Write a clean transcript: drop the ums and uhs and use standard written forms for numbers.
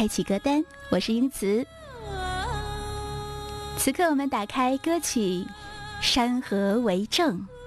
开启歌单，我是英慈。此刻我们打开歌曲《山河为证》。